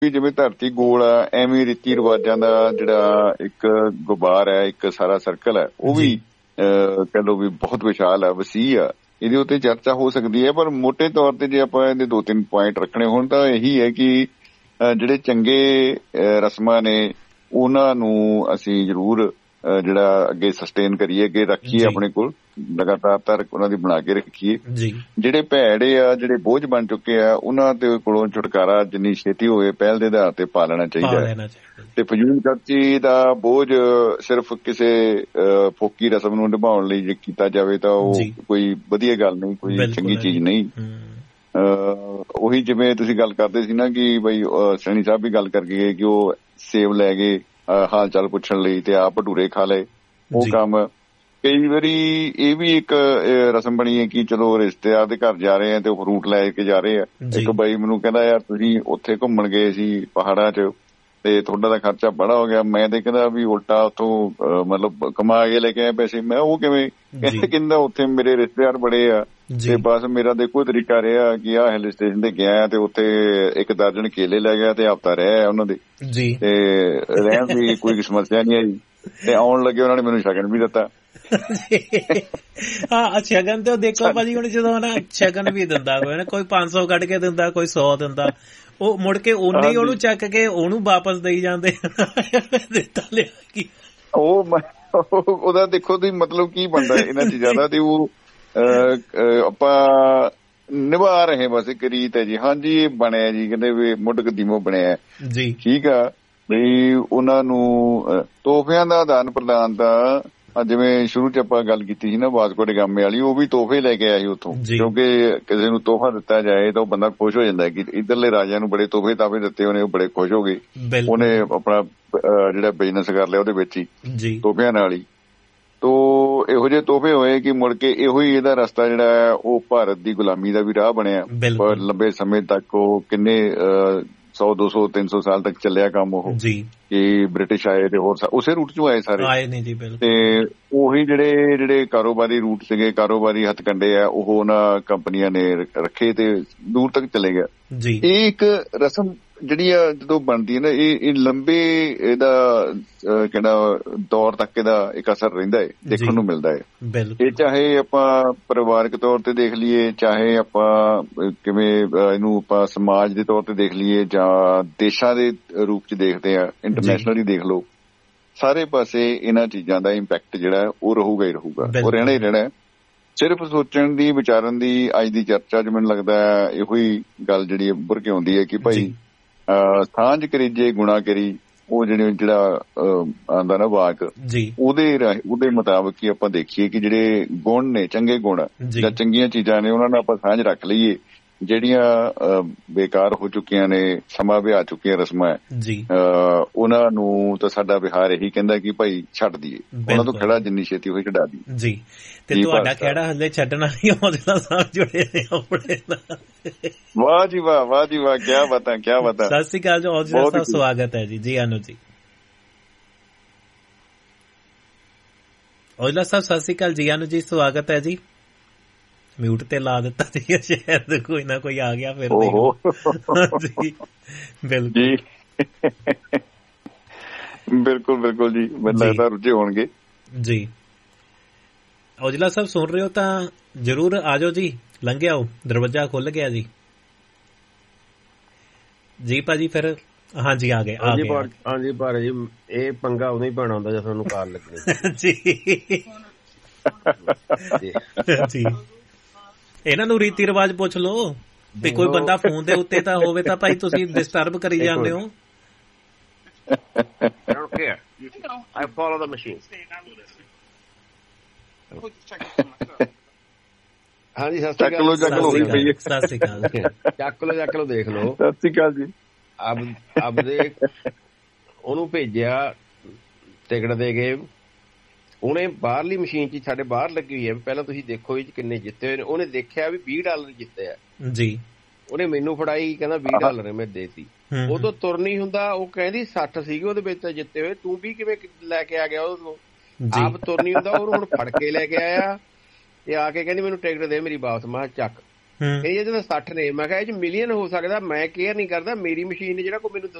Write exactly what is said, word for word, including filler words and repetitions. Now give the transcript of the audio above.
ਜਿਵੇਂ ਧਰਤੀ ਗੋਲ ਆ ਐਵੇਂ ਰੀਤੀ ਰਿਵਾਜਾਂ ਦਾ ਜਿਹੜਾ ਇੱਕ ਗੁਬਾਰ ਹੈ, ਇੱਕ ਸਾਰਾ ਸਰਕਲ ਹੈ, ਉਹ ਵੀ ਕਹਿ ਲਓ ਵੀ ਬਹੁਤ ਵਿਸ਼ਾਲ ਆ, ਵਸੀਹ ਆ। ਇਹਦੇ ਉੱਤੇ ਚਰਚਾ ਹੋ ਸਕਦੀ ਹੈ, ਪਰ ਮੋਟੇ ਤੌਰ ਤੇ ਜੇ ਆਪਾਂ ਇਹਦੇ ਦੋ ਤਿੰਨ ਪੁਆਇੰਟ ਰੱਖਣੇ ਹੋਣ ਤਾਂ ਇਹੀ ਹੈ ਕਿ ਜਿਹੜੇ ਚੰਗੇ ਰਸਮਾਂ ਨੇ ਉਹਨਾਂ ਨੂੰ ਅਸੀਂ ਜ਼ਰੂਰ ਜਿਹੜਾ ਅੱਗੇ ਸਸਟੇਨ ਕਰੀਏ, ਅੱਗੇ ਰੱਖੀਏ, ਆਪਣੇ ਕੋਲ ਲਗਾਤਾਰ ਉਹਨਾਂ ਦੀ ਬਣਾ ਕੇ ਰੱਖੀਏ। ਜਿਹੜੇ ਭੈੜੇ ਆ, ਜਿਹੜੇ ਬੋਝ ਬਣ ਚੁੱਕੇ ਆ, ਉਹਨਾਂ ਦੇ ਕੋਲੋਂ ਛੁਟਕਾਰਾ ਜਿੰਨੀ ਛੇਤੀ ਹੋਵੇ ਪਹਿਲ ਦੇ ਆਧਾਰ ਤੇ ਪਾ ਲੈਣਾ ਚਾਹੀਦਾ ਹੈ। ਤੇ ਫਜ਼ੂਲ ਖਰਚੀ ਦਾ ਬੋਝ ਸਿਰਫ ਕਿਸੇ ਫੋਕੀ ਰਸਮ ਨੂੰ ਨਿਭਾਉਣ ਲਈ ਜੇ ਕੀਤਾ ਜਾਵੇ ਤਾਂ ਉਹ ਕੋਈ ਵਧੀਆ ਗੱਲ ਨਹੀਂ, ਕੋਈ ਚੰਗੀ ਚੀਜ਼ ਨਹੀਂ। ਉਹੀ ਜਿਵੇਂ ਤੁਸੀਂ ਗੱਲ ਕਰਦੇ ਸੀ ਨਾ ਕਿ ਬਈ ਸੈਣੀ ਸਾਹਿਬ ਵੀ ਗੱਲ ਕਰਕੇ ਗਏ ਕਿ ਉਹ ਸੇਬ ਲੈ ਗਏ ਹਾਲ ਚਾਲ ਪੁੱਛਣ ਲਈ ਤੇ ਆਪ ਭਟੂਰੇ ਖਾ ਲਏ। ਉਹ ਕੰਮ ਕਈ ਵਾਰੀ ਇਹ ਵੀ ਇੱਕ ਰਸਮ ਬਣੀ ਹੈ ਕਿ ਚਲੋ ਰਿਸ਼ਤੇਦਾਰ ਦੇ ਘਰ ਜਾ ਰਹੇ ਆ ਤੇ ਉਹ ਫਰੂਟ ਲੈ ਕੇ ਜਾ ਰਹੇ ਆ। ਇੱਕ ਬਾਈ ਮੈਨੂੰ ਕਹਿੰਦਾ ਯਾਰ ਤੁਸੀਂ ਉੱਥੇ ਘੁੰਮਣ ਗਏ ਸੀ ਪਹਾੜਾਂ 'ਚ ਤੇ ਤੁਹਾਡਾ ਦਾ ਖਰਚਾ ਬੜਾ ਹੋ ਗਿਆ। ਮੈਂ ਤੇ ਕਹਿੰਦਾ ਵੀ ਉਲਟਾ ਉੱਥੋਂ ਮਤਲਬ ਕਮਾ ਕੇ ਲੈ ਕੇ ਆਏ ਪੈਸੇ। ਮੈਂ ਉਹ ਕਿਵੇਂ ਕਹਿੰਦਾ ਉੱਥੇ ਮੇਰੇ ਰਿਸ਼ਤੇਦਾਰ ਬੜੇ ਆ ਤੇ ਬਸ ਮੇਰਾ ਦੇਖੋ ਤਰੀਕਾ ਰਿਹਾ ਕਿ ਆਹ ਹਿਲ ਸਟੇਸ਼ਨ ਤੇ ਗਿਆ ਤੇ ਉੱਥੇ ਇੱਕ ਦਰਜਨ ਕੇਲੇ ਲੈ ਗਿਆ ਤੇ ਹਫ਼ਤਾ ਰਿਹਾ ਉਹਨਾਂ ਦੇ ਤੇ ਰਹਿਣ ਦੀ ਕੋਈ ਸਮੱਸਿਆ ਨਹੀਂ ਆਈ ਤੇ ਆਉਣ ਲੱਗੇ ਉਹਨਾਂ ਨੇ ਮੈਨੂੰ ਸ਼ਗਨ ਵੀ ਦਿੱਤਾ। ਹਾਂ ਸ਼ਗਨ ਤੇ ਦੇਖੋ ਭਾਜੀ ਹੁਣ ਜਦੋਂ ਨਾ ਸ਼ਗਨ ਵੀ ਦਿੰਦਾ ਕੋਈ ਨਾ, ਕੋਈ ਪੰਜ ਸੌ ਕੱਢ ਕੇ ਦਿੰਦਾ, ਕੋਈ ਸੌ ਦਿੰਦਾ, ਉਹ ਮੁੜ ਕੇ ਉਹਨੇ ਹੀ ਉਹਨੂੰ ਚੱਕ ਕੇ ਉਹਨੂੰ ਵਾਪਸ ਦੇਈ ਜਾਂਦੇ। ਦਿੱਤਾ ਲਿਆ ਕੀ ਉਹ ਉਹਦਾ ਦੇਖੋ ਤੁਸੀਂ ਮਤਲਬ ਕੀ ਬਣਦਾ ਇਹਨਾਂ ਚੀਜ਼ਾਂ ਦਾ। ਤੇ ਉਹ ਆਪਾਂ ਨਿਭਾ ਰਹੇ ਬਸ ਇੱਕ ਰੀਤ ਹੈ ਜੀ। ਹਾਂਜੀ ਇਹ ਬਣਿਆ ਜੀ, ਕਹਿੰਦੇ ਵੀ ਮੁੱਢ ਕਦੀਮੋਂ ਬਣਿਆ ਜੀ, ਠੀਕ ਆ ਬਈ ਉਹਨਾਂ ਨੂੰ ਤੋਹਫਿਆਂ ਦਾ ਆਦਾਨ ਪ੍ਰਦਾਨ ਦਾ ਜਿਵੇਂ ਸ਼ੁਰੂ ਚ ਆਪਾਂ ਗੱਲ ਕੀਤੀ ਸੀ ਨਾ ਵਾਸਕੋ ਡੀ ਗਾਮੇ ਵਾਲੀ, ਉਹ ਵੀ ਤੋਹਫੇ ਲੈ ਕੇ ਆਇਆ ਸੀ ਉੱਥੋਂ, ਕਿਉਂਕਿ ਕਿਸੇ ਨੂੰ ਤੋਹਫਾ ਦਿੱਤਾ ਜਾਏ ਤਾਂ ਉਹ ਬੰਦਾ ਖੁਸ਼ ਹੋ ਜਾਂਦਾ ਕਿ ਇੱਧਰਲੇ ਰਾਜਿਆਂ ਨੂੰ ਬੜੇ ਤੋਹਫੇ ਤਾਹਫੇ ਦਿੱਤੇ ਉਹਨੇ, ਉਹ ਬੜੇ ਖੁਸ਼ ਹੋ ਗਏ। ਉਹਨੇ ਆਪਣਾ ਜਿਹੜਾ ਬਿਜ਼ਨਸ ਕਰ ਲਿਆ ਉਹਦੇ ਵਿੱਚ ਹੀ ਤੋਹਫਿਆਂ ਨਾਲ ਹੀ। ਤੋ ਇਹੋ ਜਿਹੇ ਤੋਹਫੇ ਹੋਏ ਕਿ ਮੁੜ ਕੇ ਇਹੋ ਹੀ ਇਹਦਾ ਰਸਤਾ ਜਿਹੜਾ ਹੈ ਉਹ ਭਾਰਤ ਦੀ ਗੁਲਾਮੀ ਦਾ ਵੀ ਰਾਹ ਬਣਿਆ। ਲੰਬੇ ਸਮੇਂ ਤੱਕ ਉਹ ਕਿੰਨੇ ਸੌ ਦੋ ਸੌ ਤਿੰਨ ਸੌ ਸਾਲ ਤੱਕ ਚੱਲਿਆ ਕੰਮ ਉਹ ਕਿ ਬ੍ਰਿਟਿਸ਼ ਆਏ ਤੇ ਹੋਰ ਉਸੇ ਰੂਟ ਚੋਂ ਆਏ ਸਾਰੇ ਆਏ ਨੇ ਜੀ। ਤੇ ਉਹੀ ਜਿਹੜੇ ਜਿਹੜੇ ਕਾਰੋਬਾਰੀ ਰੂਟ ਸੀਗੇ, ਕਾਰੋਬਾਰੀ ਹੱਥਕੰਡੇ ਆ, ਉਹ ਉਹਨਾਂ ਕੰਪਨੀਆਂ ਨੇ ਰੱਖੇ ਤੇ ਦੂਰ ਤੱਕ ਚਲੇ ਗਿਆ। ਇਹ ਇੱਕ ਰਸਮ ਜਿਹੜੀ ਆ ਜਦੋਂ ਬਣਦੀ ਹੈ ਨਾ ਇਹ ਇਹ ਲੰਬੇ ਇਹਦਾ ਕਿਹੜਾ ਦੌਰ ਤੱਕ ਇਹਦਾ ਇੱਕ ਅਸਰ ਰਹਿੰਦਾ ਹੈ, ਦੇਖਣ ਨੂੰ ਮਿਲਦਾ ਹੈ। ਇਹ ਚਾਹੇ ਆਪਾਂ ਪਰਿਵਾਰਕ ਤੌਰ ਤੇ ਦੇਖ ਲਈਏ, ਚਾਹੇ ਆਪਾਂ ਕਿਵੇਂ ਇਹਨੂੰ ਆਪਾਂ ਸਮਾਜ ਦੇ ਤੌਰ ਤੇ ਦੇਖ ਲਈਏ ਜਾਂ ਦੇਸ਼ਾਂ ਦੇ ਰੂਪ ਚ ਦੇਖਦੇ ਆ, ਇੰਟਰਨੈਸ਼ਨਲੀ ਦੇਖ ਲਓ, ਸਾਰੇ ਪਾਸੇ ਇਹਨਾਂ ਚੀਜ਼ਾਂ ਦਾ ਇੰਪੈਕਟ ਜਿਹੜਾ ਉਹ ਰਹੂਗਾ ਹੀ ਰਹੂਗਾ, ਉਹ ਰਹਿਣਾ ਹੀ ਰਹਿਣਾ। ਸਿਰਫ ਸੋਚਣ ਦੀ ਵਿਚਾਰਨ ਦੀ ਅੱਜ ਦੀ ਚਰਚਾ ਚ ਮੈਨੂੰ ਲੱਗਦਾ ਇਹੋ ਹੀ ਗੱਲ ਜਿਹੜੀ ਉੱਭਰ ਕੇ ਆਉਂਦੀ ਹੈ ਕਿ ਭਾਈ ਸਾਂਝ ਕਰੀਜੇ ਗੁਣਾ ਕਰੀ, ਉਹ ਜਿਹੜੇ ਜਿਹੜਾ ਆਉਂਦਾ ਨਾ ਵਾਕ ਉਹਦੇ ਉਹਦੇ ਮੁਤਾਬਕ ਹੀ ਆਪਾਂ ਦੇਖੀਏ ਕਿ ਜਿਹੜੇ ਗੁਣ ਨੇ, ਚੰਗੇ ਗੁਣ ਜਾਂ ਚੰਗੀਆਂ ਚੀਜ਼ਾਂ ਨੇ, ਉਹਨਾਂ ਨਾਲ ਆਪਾਂ ਸਾਂਝ ਰੱਖ ਲਈਏ। ਜਿਹੜੀਆਂ ਬੇਕਾਰ ਹੋ ਚੁੱਕੀਆਂ ਨੇ, ਸਮਾਂ ਵਿਆਹ ਚੁੱਕੀਆਂ ਰਸਮਾਂ ਉਹਨਾਂ ਨੂੰ ਤਾਂ ਸਾਡਾ ਵਿਹਾਰ ਇਹੀ ਕਹਿੰਦਾ ਕਿ ਭਾਈ ਛੱਡ ਦਈਏ, ਉਹਨਾਂ ਤੋਂ ਖੜਾ ਜਿੰਨੀ ਛੇਤੀ ਹੋਈ ਛੱਡਾ ਦਈਏ ਜੀ। ਤੇ ਤੁਹਾਡਾ ਖਹਿੜਾ ਹਲੇ ਛੱਡਣਾ ਨਹੀਂ, ਹੌਜਲਾ ਸਾਹਿਬ ਜੁੜੇ ਨੇ ਆਪਣੇ ਨਾਲ। ਵਾਹ ਜੀ ਵਾਹ, ਵਾਹ ਜੀ ਵਾਹ, ਕਿਆ ਬਾਤਾਂ ਕਿਆ ਬਾਤਾਂ। ਸਤਿ ਸ਼੍ਰੀ ਅਕਾਲ ਜੀ ਹੌਜਲਾ ਸਾਹਿਬ, ਸਵਾਗਤ ਹੈ ਜੀ। ਜੀ ਆਨੂ ਜੀ, ਹੌਜਲਾ ਸਾਹਿਬ ਸਤਿ ਸ਼੍ਰੀ ਅਕਾਲ। ਜੀ ਆਨੂ ਜੀ, ਸਵਾਗਤ ਹੈ ਜੀ। ਮਿਊਟ ਤੇ ਲਾ ਦਿੱਤਾ ਸੀ ਸ਼ਾਇਦ, ਕੋਈ ਨਾ ਕੋਈ ਆ ਗਿਆ ਫਿਰ। ਜੀ ਬਿਲਕੁਲ ਬਿਲਕੁਲ ਬਿਲਕੁਲ ਜੀ, ਮੈਨੂੰ ਲੱਗਦਾ ਰੁੱਝੇ ਹੋਣਗੇ ਜੀ। ਔਜਲਾ ਸਾਹਿਬ ਸੁਣ ਰਹੇ ਹੋ ਤਾਂ ਜ਼ਰੂਰ ਆ ਜਾਓ ਜੀ, ਲੰਘ ਆਓ, ਦਰਵਾਜ਼ਾ ਖੁੱਲ ਗਿਆ ਜੀ। ਜੀ ਭਾਜੀ ਫਿਰ ਹਾਂਜੀ ਆ ਗਏ ਆ ਗਏ ਹਾਂਜੀ ਪਰ ਜੀ ਇਹ ਪੰਗਾ ਉਦੋਂ ਹੀ ਪੈਣਾ ਹੁੰਦਾ ਜਦੋਂ ਤੁਹਾਨੂੰ ਕਾਲ ਲੱਗਣੀ ਜੀ। ਜੀ ਇਹਨਾਂ ਨੂੰ ਰੀਤੀ ਰਿਵਾਜ ਪੁੱਛ ਲਓ ਵੀ ਕੋਈ ਬੰਦਾ ਫੋਨ ਦੇ ਉੱਤੇ ਤਾਂ ਹੋਵੇ ਤਾਂ ਭਾਈ ਤੁਸੀਂ ਡਿਸਟਰਬ ਕਰੀ ਜਾਂਦੇ ਹੋ। I follow the machine. ਹਾਂਜੀ ਸਤਿ ਸ਼੍ਰੀ ਅਕਾਲ। ਚੱਕ ਲਓ ਚੱਕ ਲਓ ਸਤਿ ਸ਼੍ਰੀ ਅਕਾਲ। ਚੱਕ ਲਓ ਚੱਕ ਲਓ ਦੇਖ ਲਓ। ਸਤਿ ਸ਼੍ਰੀ ਅਕਾਲ ਜੀ। ਅਬ ਆਪਦੇ ਉਹਨੂੰ ਭੇਜਿਆ ਟਿਕਟ ਦੇ ਕੇ, ਉਹਨੇ ਬਾਹਰਲੀ ਮਸ਼ੀਨ ਚ ਸਾਡੇ ਬਾਹਰ ਲੱਗੀ ਹੋਈ ਹੈ, ਪਹਿਲਾਂ ਤੁਸੀਂ ਦੇਖੋ ਇਹ ਕਿੰਨੇ ਜਿੱਤੇ ਹੋਏ ਨੇ। ਉਹਨੇ ਦੇਖਿਆ ਵੀ ਵੀਹ ਡਾਲਰ ਜਿੱਤੇ ਆ ਜੀ। ਉਹਨੇ ਮੈਨੂੰ ਫੜਾਈ, ਕਹਿੰਦਾ ਵੀਹ ਡਾਲਰ ਮੈਂ ਦੇਤੀ। ਉਹ ਤੋਂ ਤੁਰ ਨਹੀਂ ਹੁੰਦਾ, ਉਹ ਕਹਿੰਦੀ ਸੱਠ ਸੀਗੇ ਉਹਦੇ ਵਿੱਚ ਜਿੱਤੇ ਹੋਏ, ਤੂੰ ਵੀ ਕਿਵੇਂ ਲੈ ਕੇ ਆ ਗਿਆ ਉਹ ਤੋਂ? ਆਪ ਤੁਰ ਨਹੀਂ ਹੁੰਦਾ, ਉਹਨੂੰ ਹੁਣ ਫੜ ਕੇ ਲੈ ਕੇ ਆਇਆ ਤੇ ਆ ਕੇ ਕਹਿੰਦੀ ਮੈਨੂੰ ਟਿਕਟ ਦੇ ਮੇਰੀ ਵਾਪਸ। ਮੈਂ ਚੱਕ ਇਹ ਜਿਹਦੇ ਸੱਠ ਨੇ। ਮੈਂ ਕਿਹਾ ਇਹ ਚ ਮਿਲੀਅਨ ਹੋ ਸਕਦਾ, ਮੈਂ ਕੇਅਰ ਨਹੀਂ ਕਰਦਾ, ਮੇਰੀ ਮਸ਼ੀਨ ਨੇ ਜਿਹੜਾ ਕੋਈ ਮੈਨੂੰ